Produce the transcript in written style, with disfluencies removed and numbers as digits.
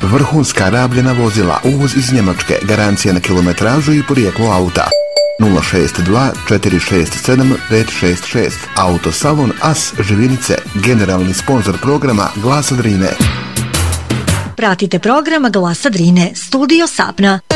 vrhunska rabljena vozila, uvoz iz Njemačke, garancija na kilometražu i porijeklo auta. 062 467 566. Autosalon As Živinice, generalni sponzor programa Glasa Drine. Pratite program Glasa Drine, studio Sapna.